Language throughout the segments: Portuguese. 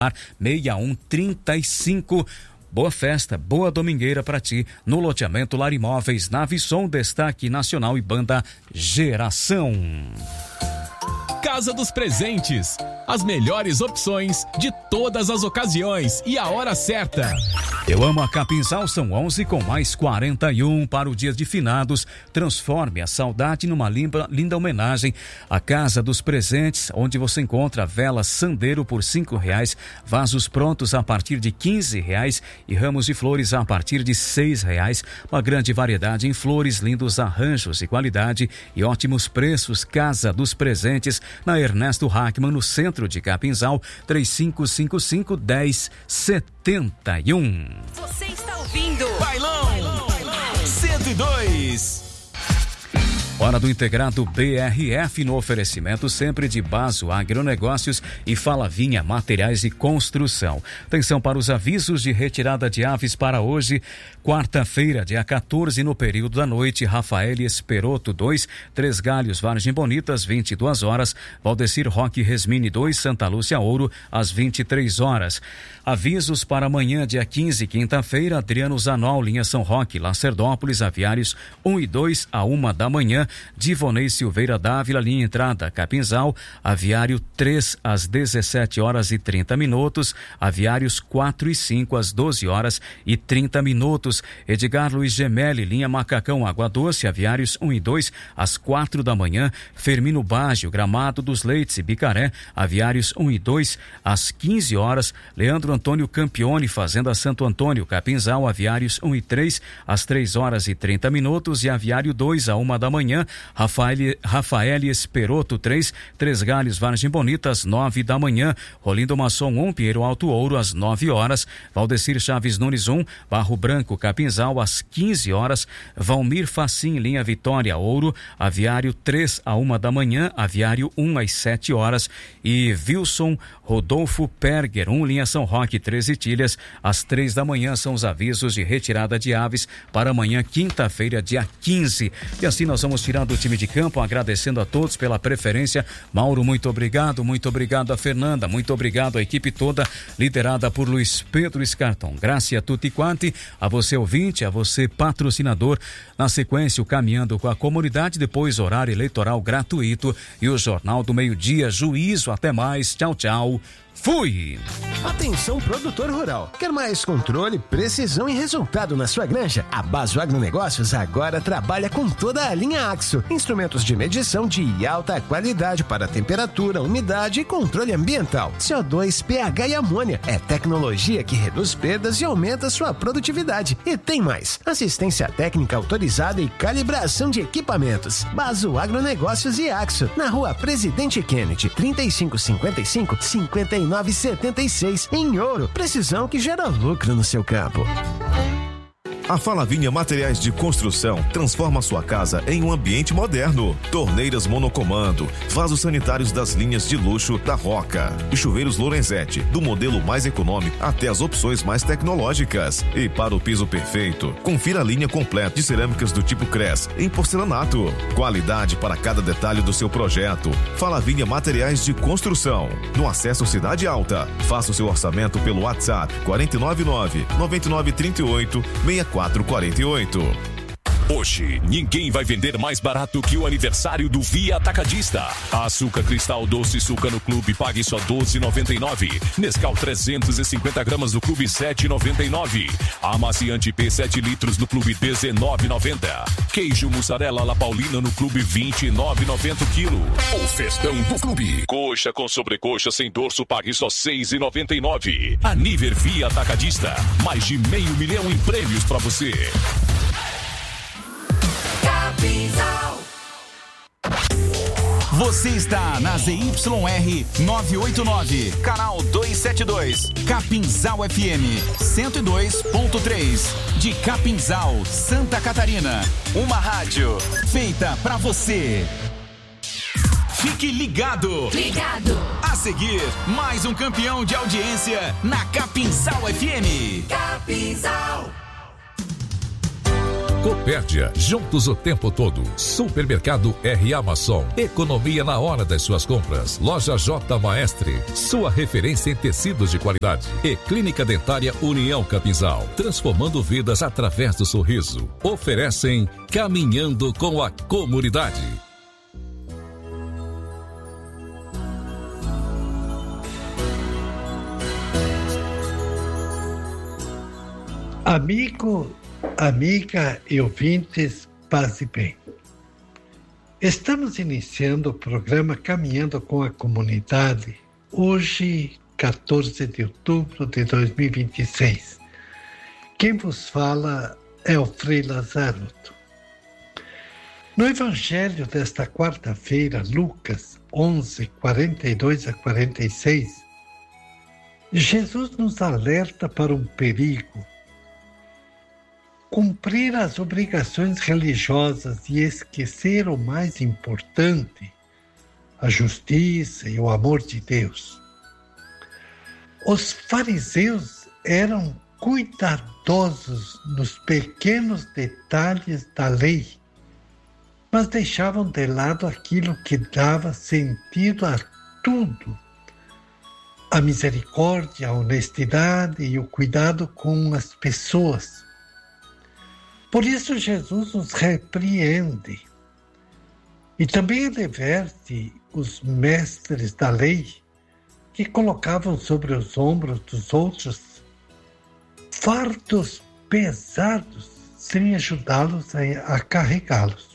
6135. Boa festa, boa domingueira para ti no loteamento Lar Imóveis, Nave Som, Destaque Nacional e Banda Geração. Casa dos Presentes, as melhores opções de todas as ocasiões e a hora certa. Eu amo a Capinzal, são 11 com mais 41 para o Dia de Finados. Transforme a saudade numa linda homenagem à Casa dos Presentes, onde você encontra vela Sandeiro por R$5, vasos prontos a partir de R$15 e ramos de flores a partir de R$6. Uma grande variedade em flores, lindos arranjos e qualidade e ótimos preços. Casa dos Presentes, na Ernesto Hackman, no centro de Capinzal, 3555-1071. Você está ouvindo Bailão 102. Hora do integrado BRF no oferecimento sempre de Baso Agronegócios e Falavinha Materiais de Construção. Atenção para os avisos de retirada de aves para hoje, quarta-feira, dia 14, no período da noite. Rafael Esperoto 2, Três Galhos, Vargem Bonitas, 22 horas. Valdecir Roque Resmini 2, Santa Lúcia Ouro, às 23 horas. Avisos para amanhã, dia 15, quinta-feira, Adriano Zanol, linha São Roque, Lacerdópolis, aviários 1 e 2 à 1 da manhã. Divonei Silveira Dávila, linha entrada Capinzal, aviário 3 às 17 horas e 30 minutos, aviários 4 e 5 às 12 horas e 30 minutos. Edgar Luiz Gemelli, linha Macacão Água Doce, aviários 1 e 2 às 4 da manhã. Firmino Baggio, Gramado dos Leites e Bicaré, aviários 1 e 2 às 15 horas. Leandro Antônio Campione, Fazenda Santo Antônio, Capinzal, aviários 1 e 3 às 3 horas e 30 minutos e aviário 2 à 1 da manhã. Rafael Esperoto 3, Três Galhos, Vargem Bonita, às 9 da manhã. Rolindo Masson 1, Pinheiro Alto Ouro, às 9 horas. Valdecir Chaves Nunes 1, Barro Branco, Capinzal, às 15 horas. Valmir Facim, linha Vitória Ouro, aviário 3 à 1 da manhã, aviário 1 às 7 horas. E Wilson Rodolfo Perger 1, linha São Roque, 13 Tilhas, às 3 da manhã. São os avisos de retirada de aves para amanhã, quinta-feira, dia 15. E assim nós vamos tirar do time de campo, agradecendo a todos pela preferência. Mauro, muito obrigado a Fernanda, muito obrigado à equipe toda, liderada por Luiz Pedro Escartão. Graças a tutti quanti, a você ouvinte, a você patrocinador. Na sequência, o Caminhando com a Comunidade, depois horário eleitoral gratuito e o Jornal do Meio-Dia. Juízo, até mais, tchau, tchau. Fui! Atenção, produtor rural. Quer mais controle, precisão e resultado na sua granja? A Baso Agronegócios agora trabalha com toda a linha Axo. Instrumentos de medição de alta qualidade para temperatura, umidade e controle ambiental. CO2, pH e amônia. É tecnologia que reduz perdas e aumenta sua produtividade. E tem mais. Assistência técnica autorizada e calibração de equipamentos. Baso Agronegócios e Axo. Na rua Presidente Kennedy, 3555-5976, em Ouro. Precisão que gera lucro no seu campo. A Falavinha Materiais de Construção transforma sua casa em um ambiente moderno. Torneiras monocomando, vasos sanitários das linhas de luxo da Roca e chuveiros Lorenzetti, do modelo mais econômico até as opções mais tecnológicas. E para o piso perfeito, confira a linha completa de cerâmicas do tipo Cres em porcelanato. Qualidade para cada detalhe do seu projeto. Falavinha Materiais de Construção. No acesso Cidade Alta. Faça o seu orçamento pelo WhatsApp 499-9938-6448. Hoje, ninguém vai vender mais barato que o aniversário do Via Atacadista. Açúcar Cristal Doce Suca no Clube, pague só R$12,99. Nescau 350 gramas no Clube, R$7,99. Amaciante P 7 litros no Clube, R$19,90. Queijo mussarela La Paulina no Clube, R$29,90 quilo. O festão do Clube. Coxa com sobrecoxa sem dorso, pague só R$6,99. Aniver Via Atacadista. Mais de $500 mil em prêmios pra você. Você está na ZYR 989, canal 272, Capinzal FM 102.3, de Capinzal, Santa Catarina. Uma rádio feita pra você. Fique ligado. A seguir, mais um campeão de audiência na Capinzal FM. Capinzal. Copérdia, juntos o tempo todo. Supermercado R. Amason, economia na hora das suas compras. Loja J. Maestre, sua referência em tecidos de qualidade. E Clínica Dentária União Capinzal, transformando vidas através do sorriso. Oferecem Caminhando com a Comunidade. Amigo, amiga e ouvintes, paz e bem. Estamos iniciando o programa Caminhando com a Comunidade, hoje, 14 de outubro de 2026. Quem vos fala é o Frei Lazaroto. No Evangelho desta quarta-feira, Lucas 11, 42 a 46, Jesus nos alerta para um perigo: cumprir as obrigações religiosas e esquecer o mais importante, a justiça e o amor de Deus. Os fariseus eram cuidadosos nos pequenos detalhes da lei, mas deixavam de lado aquilo que dava sentido a tudo: a misericórdia, a honestidade e o cuidado com as pessoas. Por isso Jesus nos repreende e também adverte os mestres da lei que colocavam sobre os ombros dos outros fardos pesados sem ajudá-los a carregá-los.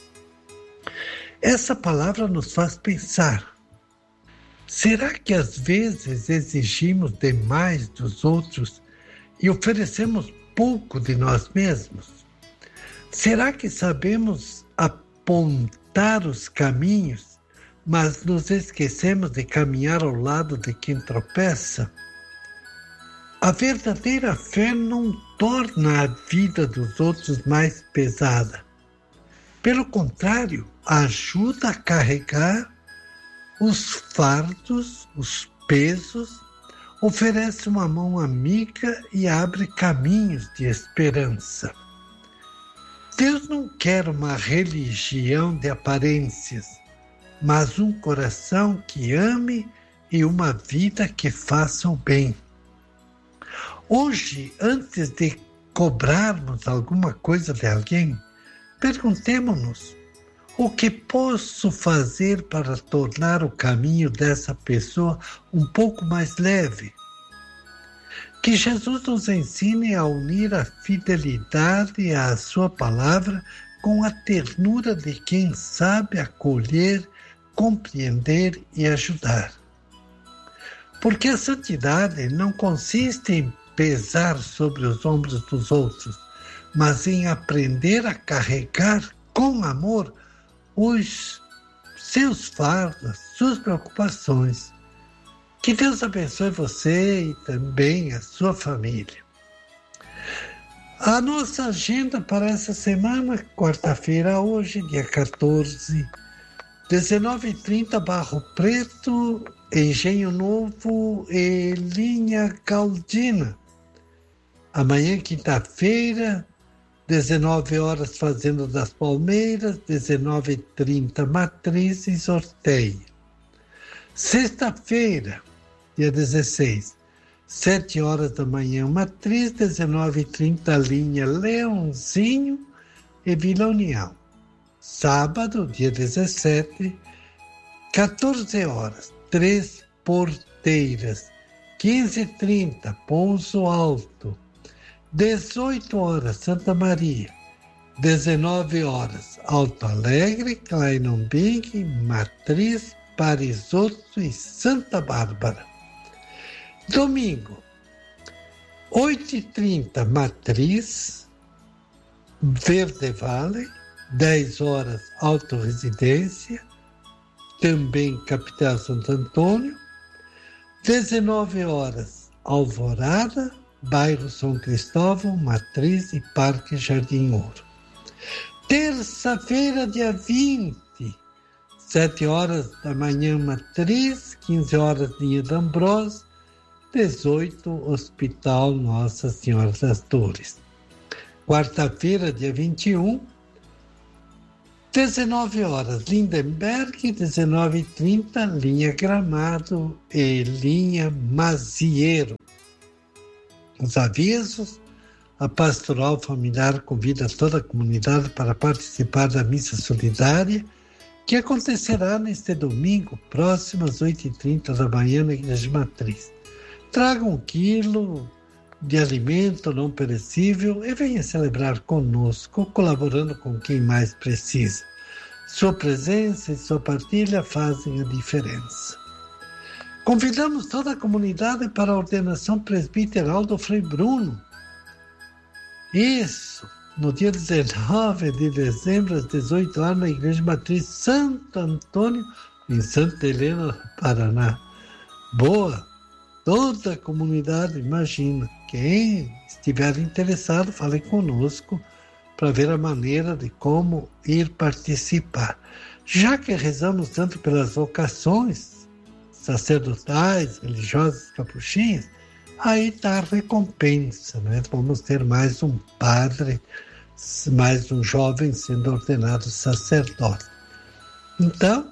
Essa palavra nos faz pensar: será que às vezes exigimos demais dos outros e oferecemos pouco de nós mesmos? Será que sabemos apontar os caminhos, mas nos esquecemos de caminhar ao lado de quem tropeça? A verdadeira fé não torna a vida dos outros mais pesada. Pelo contrário, ajuda a carregar os fardos, os pesos, oferece uma mão amiga e abre caminhos de esperança. Deus não quer uma religião de aparências, mas um coração que ame e uma vida que faça o bem. Hoje, antes de cobrarmos alguma coisa de alguém, perguntemo-nos: o que posso fazer para tornar o caminho dessa pessoa um pouco mais leve? Que Jesus nos ensine a unir a fidelidade à sua palavra com a ternura de quem sabe acolher, compreender e ajudar. Porque a santidade não consiste em pesar sobre os ombros dos outros, mas em aprender a carregar com amor os seus fardos, suas preocupações. Que Deus abençoe você e também a sua família. A nossa agenda para essa semana, quarta-feira hoje, dia 14, 19h30, Barro Preto, Engenho Novo e Linha Caldina. Amanhã, quinta-feira, 19 horas, Fazenda das Palmeiras, 19h30, Matriz e Sorteio. Sexta-feira, dia 16, 7 horas da manhã, Matriz, 19h30, Linha Leãozinho e Vila União. Sábado, dia 17, 14 horas, Três Porteiras, 15h30, Pouso Alto, 18 horas, Santa Maria, 19 horas, Alto Alegre, Kleinenbing, Matriz, Parisotto e Santa Bárbara. Domingo, 8h30, Matriz, Verde Vale, 10 horas, Alto Residência, também Capital Santo Antônio, 19 horas, Alvorada, Bairro São Cristóvão, Matriz e Parque Jardim Ouro. Terça-feira, dia 20, 7 horas da manhã, Matriz, 15 horas, Linha d'Ambrose, 18, Hospital Nossa Senhora das Dores. quarta-feira, dia 21, 19 horas, Lindenberg, 19h30, linha Gramado e linha Mazieiro. Os avisos: a Pastoral Familiar convida toda a comunidade para participar da missa solidária, que acontecerá neste domingo, próximo às 8h30 da manhã, na Igreja Matriz. Traga 1 quilo de alimento não perecível e venha celebrar conosco, colaborando com quem mais precisa. Sua presença e sua partilha fazem a diferença. Convidamos toda a comunidade para a ordenação presbiteral do Frei Bruno. Isso, no dia 19 de dezembro, às 18 horas, na Igreja Matriz Santo Antônio, em Santa Helena, Paraná. Boa! Toda a comunidade, imagina. Quem estiver interessado, fale conosco para ver a maneira de como ir participar. Já que rezamos tanto pelas vocações sacerdotais, religiosas, capuchinhas, aí está a recompensa, né? Vamos ter mais um padre, mais um jovem sendo ordenado sacerdote. Então,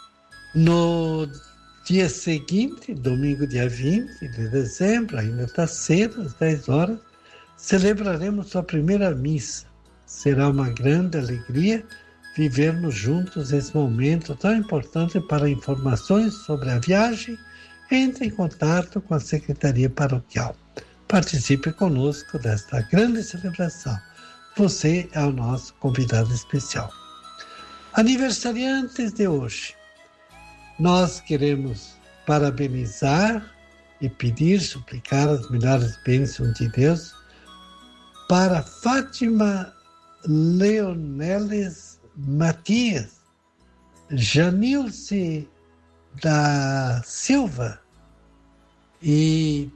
no dia seguinte, domingo, dia 20 de dezembro, ainda está cedo, às 10 horas, celebraremos sua primeira missa. Será uma grande alegria vivermos juntos esse momento tão importante. Para informações sobre a viagem, entre em contato com a Secretaria Paroquial. Participe conosco desta grande celebração. Você é o nosso convidado especial. Aniversariantes de hoje. Nós queremos parabenizar e pedir, suplicar as melhores bênçãos de Deus para Fátima Leoneles Matias, Janilce da Silva e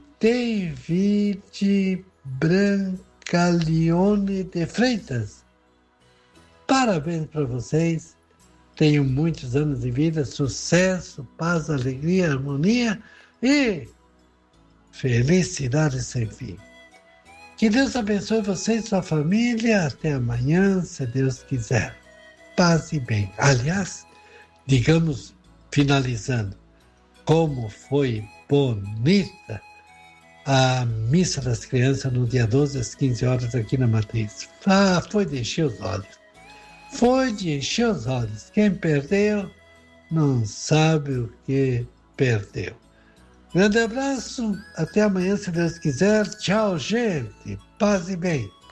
David Brancaleone de Freitas. Parabéns para vocês. Tenham muitos anos de vida, sucesso, paz, alegria, harmonia e felicidade sem fim. Que Deus abençoe você e sua família. Até amanhã, se Deus quiser. Paz e bem. Aliás, digamos, finalizando, como foi bonita a missa das crianças no dia 12 às 15 horas aqui na Matriz. Foi de encher os olhos. Foi de encher os olhos. Quem perdeu não sabe o que perdeu. Grande abraço, até amanhã, se Deus quiser. Tchau, gente. Paz e bem.